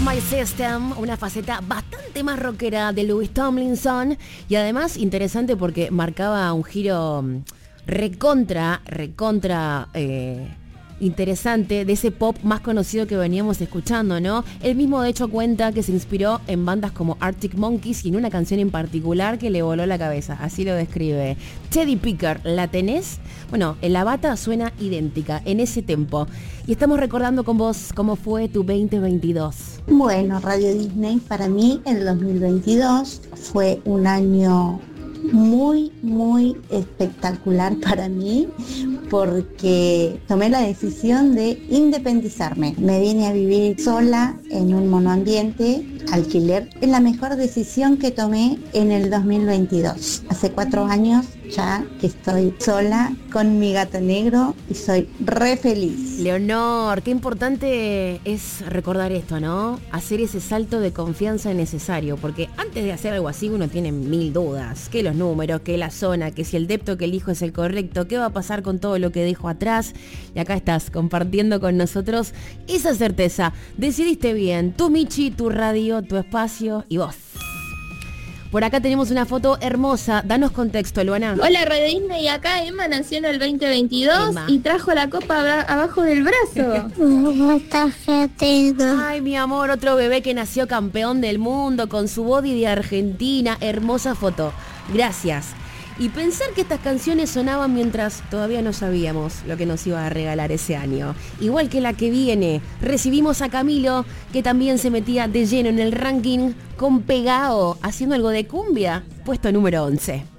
My System, una faceta bastante más rockera de Louis Tomlinson y además interesante porque marcaba un giro recontra interesante de ese pop más conocido que veníamos escuchando, ¿no? Él mismo de hecho cuenta que se inspiró en bandas como Arctic Monkeys y en una canción en particular que le voló la cabeza, así lo describe. Teddy Picker, ¿la tenés? Bueno, la bata suena idéntica en ese tempo y estamos recordando con vos cómo fue tu 2022. Bueno, Radio Disney para mí el 2022 fue un año muy espectacular para mí porque tomé la decisión de independizarme. Me vine a vivir sola en un monoambiente, alquiler. Es la mejor decisión que tomé en el 2022. Hace 4 años ya que estoy sola con mi gato negro y soy re feliz. Leonor, qué importante es recordar esto, ¿no? Hacer ese salto de confianza necesario, porque antes de hacer algo así uno tiene 1000 dudas. Que los números, que la zona, que si el depto que elijo es el correcto, qué va a pasar con todo lo que dejo atrás. Y acá estás compartiendo con nosotros esa certeza. Decidiste bien, tu Michi, tu radio, tu espacio y vos. Por acá tenemos una foto hermosa. Danos contexto, Luana. Hola, Radio Disney. Acá Emma nació en el 2022 Emma. y trajo la copa abajo del brazo. Ay, mi amor, otro bebé que nació campeón del mundo con su body de Argentina. Hermosa foto. Gracias. Y pensar que estas canciones sonaban mientras todavía no sabíamos lo que nos iba a regalar ese año. Igual que la que viene, recibimos a Camilo, que también se metía de lleno en el ranking con Pegao, haciendo algo de cumbia, puesto número 11.